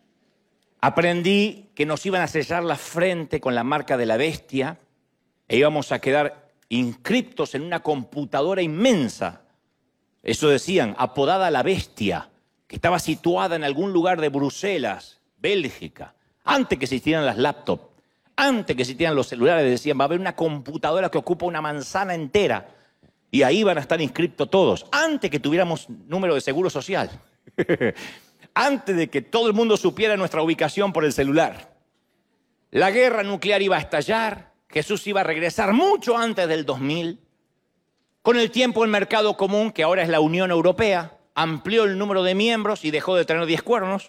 Speaker 2: Aprendí que nos iban a sellar la frente con la marca de la bestia e íbamos a quedar inscriptos en una computadora inmensa. Eso decían, apodada la bestia, que estaba situada en algún lugar de Bruselas, Bélgica, antes que existieran las laptops, antes que existieran los celulares. Decían, va a haber una computadora que ocupa una manzana entera y ahí van a estar inscriptos todos, antes que tuviéramos número de seguro social, antes de que todo el mundo supiera nuestra ubicación por el celular. La guerra nuclear iba a estallar, Jesús iba a regresar mucho antes del dos mil. Con el tiempo el mercado común, que ahora es la Unión Europea, amplió el número de miembros y dejó de tener diez cuernos.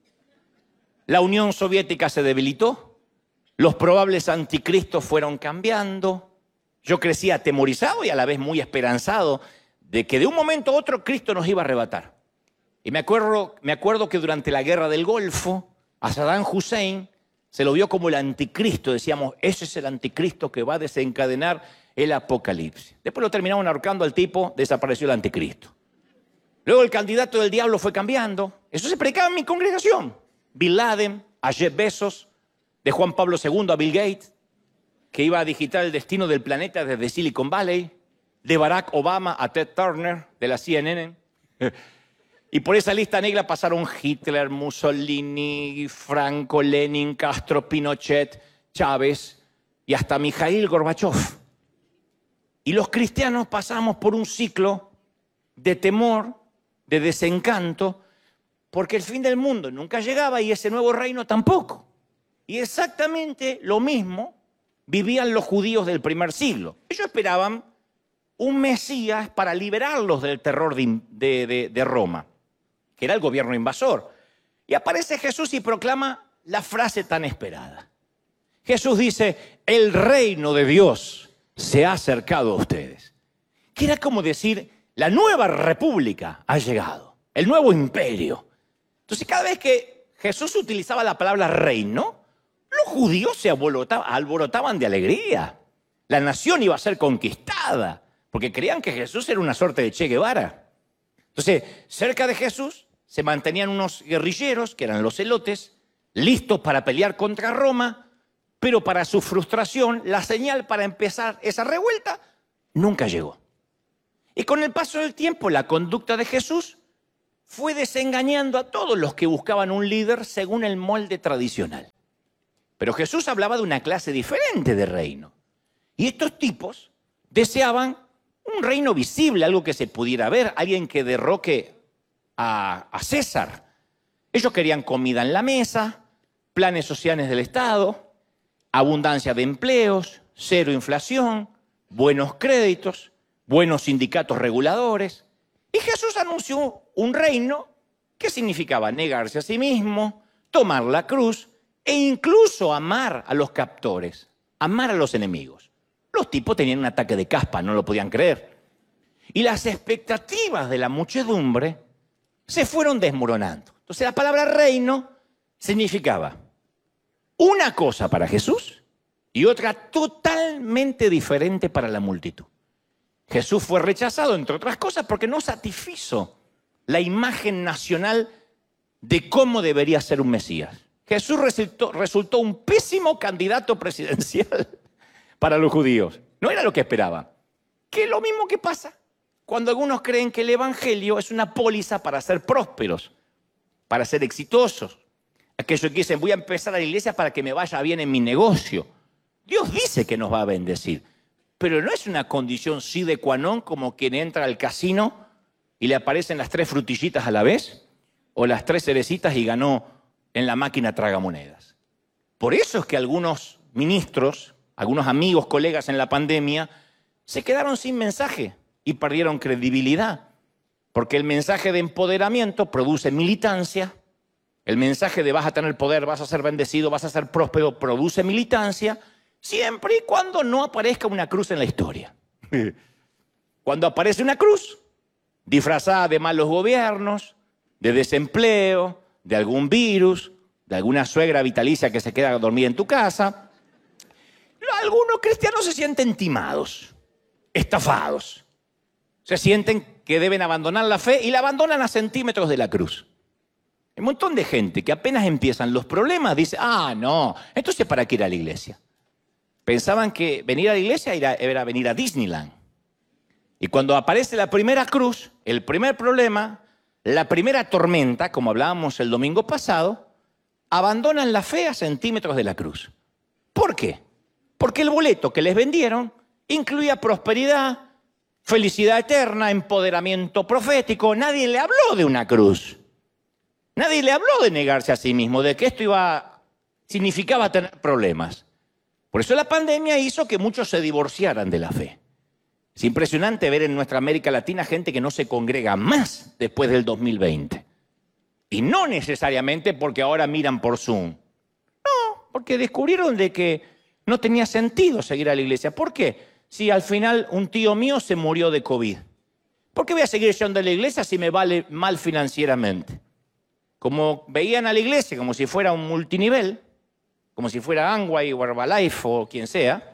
Speaker 2: La Unión Soviética se debilitó, los probables anticristos fueron cambiando. Yo crecí atemorizado y a la vez muy esperanzado de que de un momento a otro Cristo nos iba a arrebatar. Y me acuerdo, me acuerdo que durante la guerra del Golfo, a Saddam Hussein se lo vio como el anticristo. Decíamos, ese es el anticristo que va a desencadenar el apocalipsis. Después lo terminaron ahorcando al tipo, desapareció el anticristo. Luego el candidato del diablo fue cambiando. Eso se predicaba en mi congregación. Bin Laden, a Jeff Bezos, de Juan Pablo segundo a Bill Gates, que iba a digitar el destino del planeta desde Silicon Valley, de Barack Obama a Ted Turner, de la C N N. Y por esa lista negra pasaron Hitler, Mussolini, Franco, Lenin, Castro, Pinochet, Chávez y hasta Mikhail Gorbachev. Y los cristianos pasamos por un ciclo de temor, de desencanto, porque el fin del mundo nunca llegaba y ese nuevo reino tampoco. Y exactamente lo mismo vivían los judíos del primer siglo. Ellos esperaban un Mesías para liberarlos del terror de, de, de, de Roma, que era el gobierno invasor. Y aparece Jesús y proclama la frase tan esperada. Jesús dice, el reino de Dios se ha acercado a ustedes. Que era como decir, la nueva república ha llegado, el nuevo imperio. Entonces cada vez que Jesús utilizaba la palabra reino, los judíos se alborotaban de alegría. La nación iba a ser conquistada, porque creían que Jesús era una suerte de Che Guevara. Entonces, cerca de Jesús se mantenían unos guerrilleros, que eran los celotes, listos para pelear contra Roma, pero para su frustración, la señal para empezar esa revuelta nunca llegó. Y con el paso del tiempo, la conducta de Jesús fue desengañando a todos los que buscaban un líder según el molde tradicional. Pero Jesús hablaba de una clase diferente de reino. Y estos tipos deseaban un reino visible, algo que se pudiera ver, alguien que derroque a, a César. Ellos querían comida en la mesa, planes sociales del Estado, abundancia de empleos, cero inflación, buenos créditos, buenos sindicatos reguladores. Y Jesús anunció un reino que significaba negarse a sí mismo, tomar la cruz e incluso amar a los captores, amar a los enemigos. Los tipos tenían un ataque de caspa, no lo podían creer. Y las expectativas de la muchedumbre se fueron desmoronando. Entonces la palabra reino significaba una cosa para Jesús y otra totalmente diferente para la multitud. Jesús fue rechazado, entre otras cosas, porque no satisfizo la imagen nacional de cómo debería ser un Mesías. Jesús resultó, resultó un pésimo candidato presidencial para los judíos. No era lo que esperaban. Que es lo mismo que pasa cuando algunos creen que el evangelio es una póliza para ser prósperos, para ser exitosos. Aquellos que dicen, voy a empezar a la iglesia para que me vaya bien en mi negocio. Dios dice que nos va a bendecir, pero no es una condición sine qua non como quien entra al casino y le aparecen las tres frutillitas a la vez o las tres cerecitas y ganó en la máquina tragamonedas. Por eso es que algunos ministros, algunos amigos, colegas en la pandemia, se quedaron sin mensaje y perdieron credibilidad, porque el mensaje de empoderamiento produce militancia, el mensaje de vas a tener poder, vas a ser bendecido, vas a ser próspero, produce militancia, siempre y cuando no aparezca una cruz en la historia. Cuando aparece una cruz, disfrazada de malos gobiernos, de desempleo, de algún virus, de alguna suegra vitalicia que se queda dormida en tu casa, algunos cristianos se sienten timados, estafados. Se sienten que deben abandonar la fe y la abandonan a centímetros de la cruz. Hay un montón de gente que apenas empiezan los problemas dice, ah, no, entonces ¿para qué ir a la iglesia? Pensaban que venir a la iglesia era, era venir a Disneyland. Y cuando aparece la primera cruz, el primer problema, la primera tormenta, como hablábamos el domingo pasado, abandonan la fe a centímetros de la cruz. ¿Por qué? Porque el boleto que les vendieron incluía prosperidad, felicidad eterna, empoderamiento profético. Nadie le habló de una cruz. Nadie le habló de negarse a sí mismo, de que esto iba, significaba tener problemas. Por eso la pandemia hizo que muchos se divorciaran de la fe. Es impresionante ver en nuestra América Latina gente que no se congrega más después del dos mil veinte. Y no necesariamente porque ahora miran por Zoom. No, porque descubrieron de que no tenía sentido seguir a la iglesia. ¿Por qué? Si al final un tío mío se murió de COVID. ¿Por qué voy a seguir yendo a la iglesia si me vale mal financieramente? Como veían a la iglesia como si fuera un multinivel, como si fuera Amway o Herbalife o quien sea,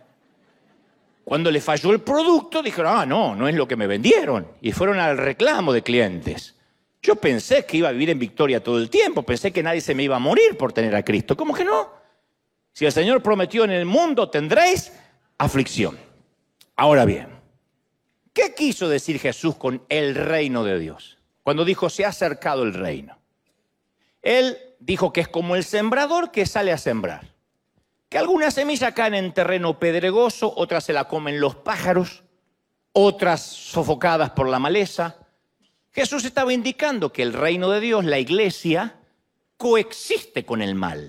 Speaker 2: cuando le falló el producto dijeron, ah, no, no es lo que me vendieron. Y fueron al reclamo de clientes. Yo pensé que iba a vivir en victoria todo el tiempo, pensé que nadie se me iba a morir por tener a Cristo. ¿Cómo que no? Si el Señor prometió en el mundo tendréis aflicción. Ahora bien, ¿qué quiso decir Jesús con el reino de Dios? Cuando dijo, se ha acercado el reino. Él dijo que es como el sembrador que sale a sembrar. Que algunas semillas caen en terreno pedregoso, otras se la comen los pájaros, otras sofocadas por la maleza. Jesús estaba indicando que el reino de Dios, la iglesia, coexiste con el mal.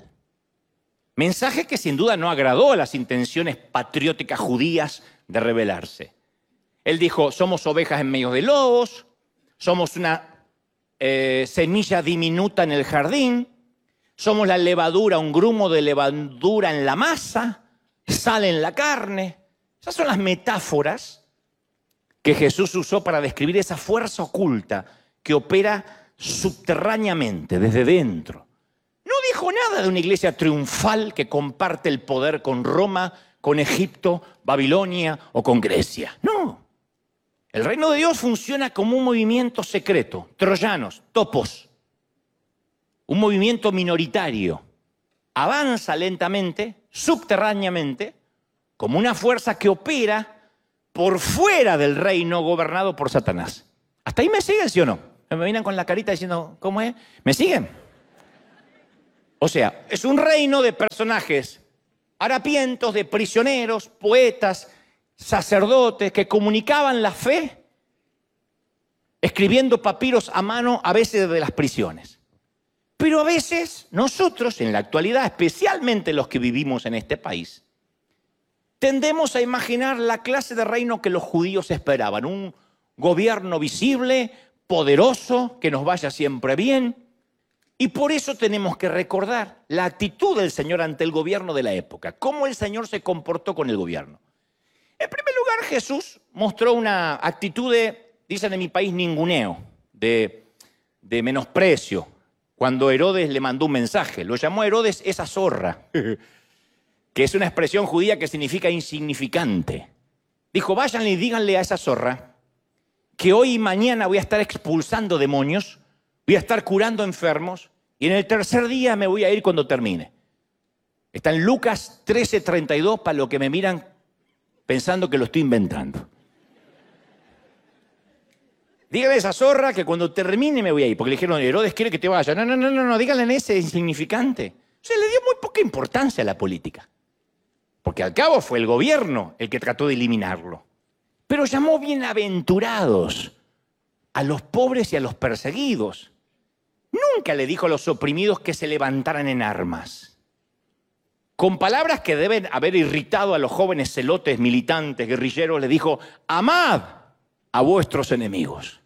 Speaker 2: Mensaje que sin duda no agradó a las intenciones patrióticas judías de rebelarse. Él dijo, somos ovejas en medio de lobos, somos una eh, semilla diminuta en el jardín, somos la levadura, un grumo de levadura en la masa, sal en la carne. Esas son las metáforas que Jesús usó para describir esa fuerza oculta que opera subterráneamente, desde dentro. No dijo nada de una iglesia triunfal que comparte el poder con Roma, con Egipto, Babilonia o con Grecia. No. El reino de Dios funciona como un movimiento secreto, troyanos, topos. Un movimiento minoritario. Avanza lentamente, subterráneamente, como una fuerza que opera por fuera del reino gobernado por Satanás. ¿Hasta ahí me siguen, sí o no? Me miran con la carita diciendo, ¿cómo es? ¿Me siguen? O sea, es un reino de personajes harapientos, de prisioneros, poetas, sacerdotes que comunicaban la fe escribiendo papiros a mano, a veces de las prisiones. Pero a veces nosotros, en la actualidad, especialmente los que vivimos en este país, tendemos a imaginar la clase de reino que los judíos esperaban. Un gobierno visible, poderoso, que nos vaya siempre bien. Y por eso tenemos que recordar la actitud del Señor ante el gobierno de la época. Cómo el Señor se comportó con el gobierno. En primer lugar, Jesús mostró una actitud de, dicen en mi país, ninguneo, de, de menosprecio. Cuando Herodes le mandó un mensaje, lo llamó Herodes esa zorra, que es una expresión judía que significa insignificante. Dijo, vayan y díganle a esa zorra que hoy y mañana voy a estar expulsando demonios, voy a estar curando enfermos y en el tercer día me voy a ir cuando termine. Está en Lucas trece treinta y dos para los que me miran pensando que lo estoy inventando. Dígale a esa zorra que cuando termine me voy a ir, porque le dijeron, Herodes quiere que te vaya. No, no, no, no, no, díganle en ese insignificante. Se le dio muy poca importancia a la política, porque al cabo fue el gobierno el que trató de eliminarlo. Pero llamó bienaventurados a los pobres y a los perseguidos. Nunca le dijo a los oprimidos que se levantaran en armas. Con palabras que deben haber irritado a los jóvenes celotes, militantes, guerrilleros, le dijo, amad a vuestros enemigos.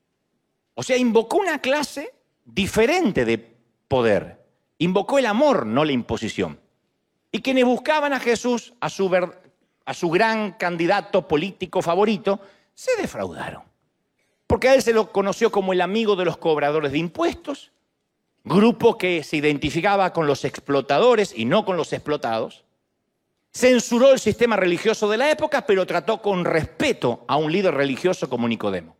Speaker 2: O sea, invocó una clase diferente de poder. Invocó el amor, no la imposición. Y quienes buscaban a Jesús, a su, ver, a su gran candidato político favorito, se defraudaron. Porque a él se lo conoció como el amigo de los cobradores de impuestos, grupo que se identificaba con los explotadores y no con los explotados. Censuró el sistema religioso de la época, pero trató con respeto a un líder religioso como Nicodemo.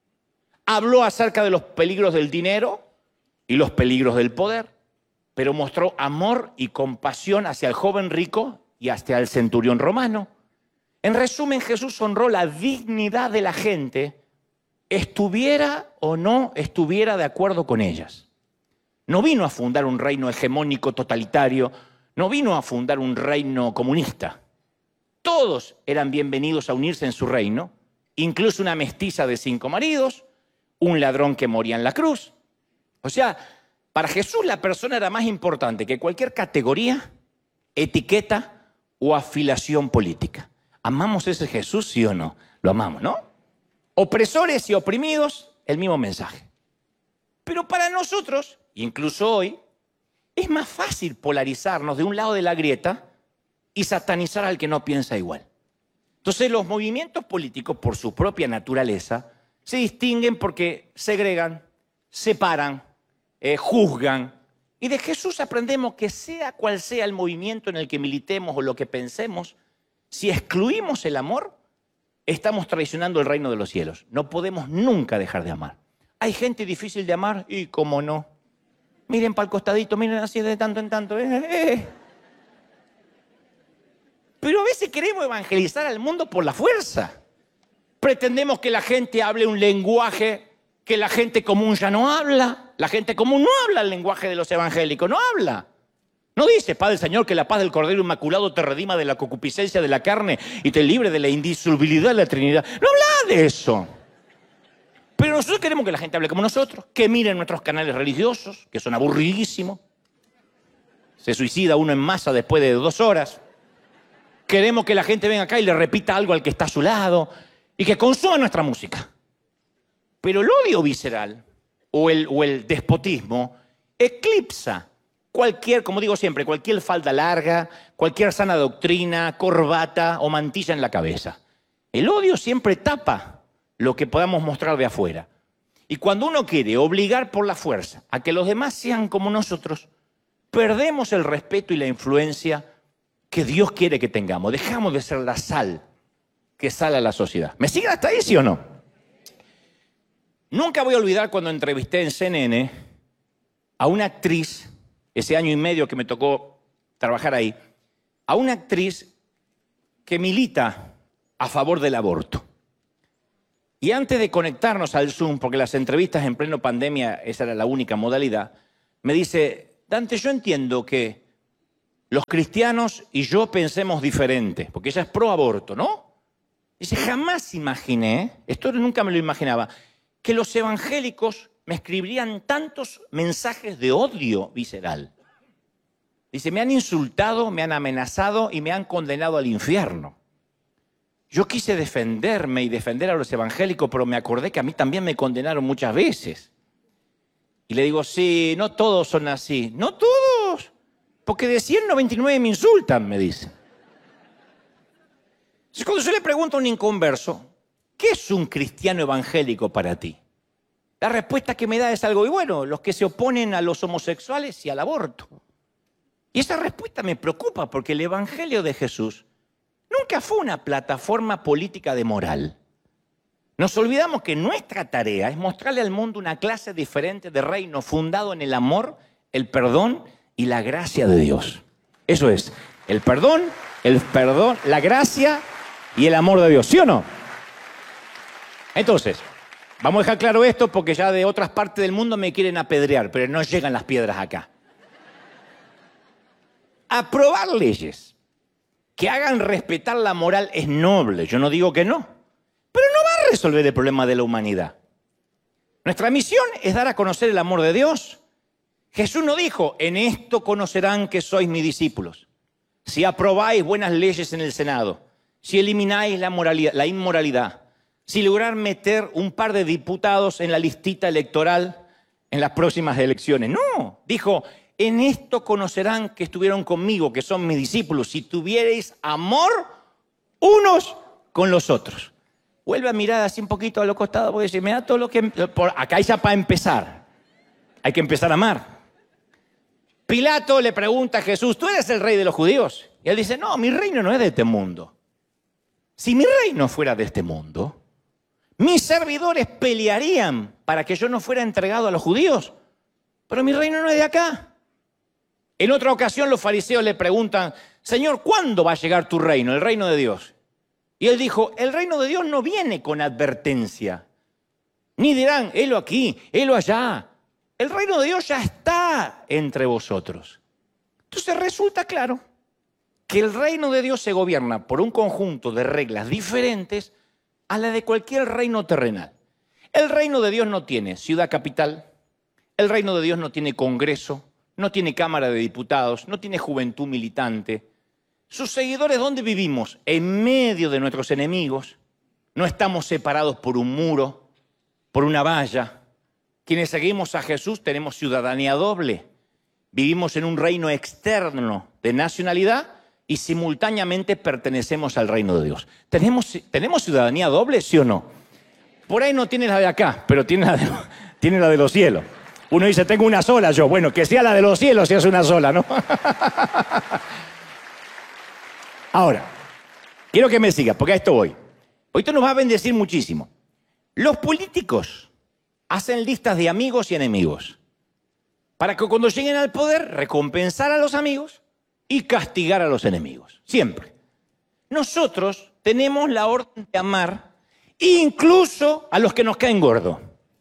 Speaker 2: Habló acerca de los peligros del dinero y los peligros del poder, pero mostró amor y compasión hacia el joven rico y hacia el centurión romano. En resumen, Jesús honró la dignidad de la gente, estuviera o no estuviera de acuerdo con ellas. No vino a fundar un reino hegemónico totalitario, no vino a fundar un reino comunista. Todos eran bienvenidos a unirse en su reino, incluso una mestiza de cinco maridos, un ladrón que moría en la cruz. O sea, para Jesús la persona era más importante que cualquier categoría, etiqueta o afiliación política. ¿Amamos ese Jesús, sí o no? Lo amamos, ¿no? Opresores y oprimidos, el mismo mensaje. Pero para nosotros, incluso hoy, es más fácil polarizarnos de un lado de la grieta y satanizar al que no piensa igual. Entonces los movimientos políticos, por su propia naturaleza, se distinguen porque segregan, separan, eh, juzgan. Y de Jesús aprendemos que sea cual sea el movimiento en el que militemos o lo que pensemos, si excluimos el amor, estamos traicionando el reino de los cielos. No podemos nunca dejar de amar. Hay gente difícil de amar y cómo no. Miren para el costadito, miren así de tanto en tanto. Eh, eh. Pero a veces queremos evangelizar al mundo por la fuerza. Pretendemos que la gente hable un lenguaje que la gente común ya no habla. La gente común no habla el lenguaje de los evangélicos, no habla. No dice, Padre Señor, que la paz del Cordero Inmaculado te redima de la concupiscencia de la carne y te libre de la indisolubilidad de la Trinidad. No habla de eso. Pero nosotros queremos que la gente hable como nosotros, que miren nuestros canales religiosos, que son aburridísimos. Se suicida uno en masa después de dos horas. Queremos que la gente venga acá y le repita algo al que está a su lado y que consuma nuestra música. Pero el odio visceral o el, o el despotismo eclipsa cualquier, como digo siempre, cualquier falda larga, cualquier sana doctrina, corbata o mantilla en la cabeza. El odio siempre tapa lo que podamos mostrar de afuera. Y cuando uno quiere obligar por la fuerza a que los demás sean como nosotros, perdemos el respeto y la influencia que Dios quiere que tengamos. Dejamos de ser la sal que sale a la sociedad. ¿Me siguen hasta ahí, sí o no? Nunca voy a olvidar cuando entrevisté en C N N a una actriz, ese año y medio que me tocó trabajar ahí, a una actriz que milita a favor del aborto. Y antes de conectarnos al Zoom, porque las entrevistas en pleno pandemia, esa era la única modalidad, me dice, Dante, yo entiendo que los cristianos y yo pensemos diferente, porque ella es pro aborto, ¿no? Dice, jamás imaginé, esto nunca me lo imaginaba, que los evangélicos me escribirían tantos mensajes de odio visceral. Dice, me han insultado, me han amenazado y me han condenado al infierno. Yo quise defenderme y defender a los evangélicos, pero me acordé que a mí también me condenaron muchas veces. Y le digo, sí, no todos son así. No todos, porque de ciento noventa y nueve me insultan, me dice. Entonces, cuando yo le pregunto a un inconverso, ¿qué es un cristiano evangélico para ti? La respuesta que me da es algo, y bueno, los que se oponen a los homosexuales y al aborto. Y esa respuesta me preocupa, porque el evangelio de Jesús nunca fue una plataforma política de moral. Nos olvidamos que nuestra tarea es mostrarle al mundo una clase diferente de reino fundado en el amor, el perdón y la gracia de Dios. Eso es, el perdón, el perdón, la gracia y el amor de Dios, ¿sí o no? Entonces, vamos a dejar claro esto porque ya de otras partes del mundo me quieren apedrear, pero no llegan las piedras acá. Aprobar leyes que hagan respetar la moral es noble, yo no digo que no, pero no va a resolver el problema de la humanidad. Nuestra misión es dar a conocer el amor de Dios. Jesús no dijo, en esto conocerán que sois mis discípulos, si aprobáis buenas leyes en el Senado, si elimináis la, moralidad, la inmoralidad, si lograr meter un par de diputados en la listita electoral en las próximas elecciones. No, dijo, en esto conocerán que estuvieron conmigo, que son mis discípulos, si tuvierais amor unos con los otros. Vuelve a mirar así un poquito a los costados, porque dice, me da todo lo que... Por acá ya para empezar. Hay que empezar a amar. Pilato le pregunta a Jesús, ¿tú eres el rey de los judíos? Y él dice, no, mi reino no es de este mundo. Si mi reino fuera de este mundo, mis servidores pelearían para que yo no fuera entregado a los judíos. Pero mi reino no es de acá. En otra ocasión los fariseos le preguntan, Señor, ¿cuándo va a llegar tu reino, el reino de Dios? Y él dijo, el reino de Dios no viene con advertencia. Ni dirán, helo aquí, helo allá. El reino de Dios ya está entre vosotros. Entonces resulta claro que el reino de Dios se gobierna por un conjunto de reglas diferentes a la de cualquier reino terrenal. El reino de Dios no tiene ciudad capital, el reino de Dios no tiene congreso, no tiene Cámara de Diputados, no tiene juventud militante. Sus seguidores, ¿dónde vivimos? En medio de nuestros enemigos. No estamos separados por un muro, por una valla. Quienes seguimos a Jesús tenemos ciudadanía doble. Vivimos en un reino externo de nacionalidad y simultáneamente pertenecemos al reino de Dios. ¿Tenemos, ¿tenemos ciudadanía doble, sí o no? Por ahí no tiene la de acá, pero tiene la de, tiene la de los cielos. Uno dice, tengo una sola yo. Bueno, que sea la de los cielos si es una sola, ¿no? Ahora, quiero que me sigas, porque a esto voy. Hoy esto nos va a bendecir muchísimo. Los políticos hacen listas de amigos y enemigos para que cuando lleguen al poder recompensar a los amigos y castigar a los enemigos. Siempre. Nosotros tenemos la orden de amar incluso a los que nos caen gordos.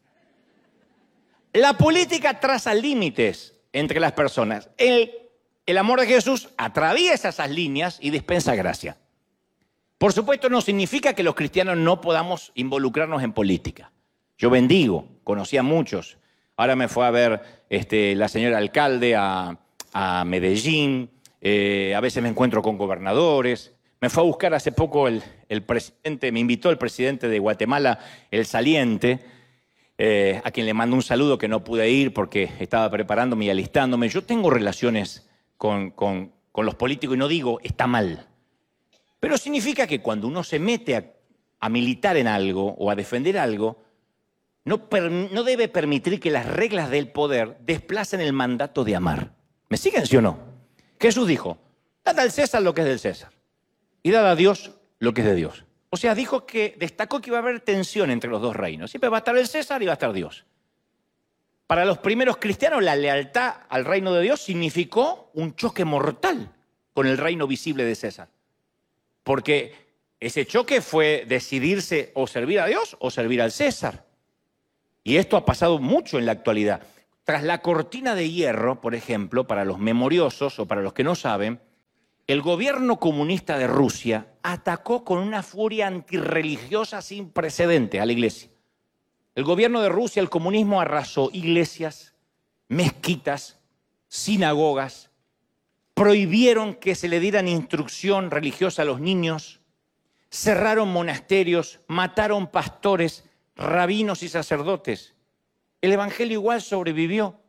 Speaker 2: La política traza límites entre las personas. El, el amor de Jesús atraviesa esas líneas y dispensa gracia. Por supuesto, no significa que los cristianos no podamos involucrarnos en política. Yo bendigo, conocí a muchos. Ahora me fue a ver este, la señora alcalde a, a Medellín. Eh, a veces me encuentro con gobernadores. Me fue a buscar hace poco el, el presidente, me invitó el presidente de Guatemala, el saliente, eh, a quien le mando un saludo que no pude ir porque estaba preparándome y alistándome. Yo tengo relaciones con, con, con los políticos y no digo está mal. Pero significa que cuando uno se mete a, a militar en algo o a defender algo, no, per, no debe permitir que las reglas del poder desplacen el mandato de amar. ¿Me siguen, sí o no? Jesús dijo, dad al César lo que es del César y dad a Dios lo que es de Dios. O sea, dijo que destacó que iba a haber tensión entre los dos reinos. Siempre va a estar el César y va a estar Dios. Para los primeros cristianos, la lealtad al reino de Dios significó un choque mortal con el reino visible de César. Porque ese choque fue decidirse o servir a Dios o servir al César. Y esto ha pasado mucho en la actualidad. Tras la cortina de hierro, por ejemplo, para los memoriosos o para los que no saben, el gobierno comunista de Rusia atacó con una furia antirreligiosa sin precedentes a la iglesia. El gobierno de Rusia, el comunismo, arrasó iglesias, mezquitas, sinagogas, prohibieron que se le dieran instrucción religiosa a los niños, cerraron monasterios, mataron pastores, rabinos y sacerdotes. El evangelio igual sobrevivió.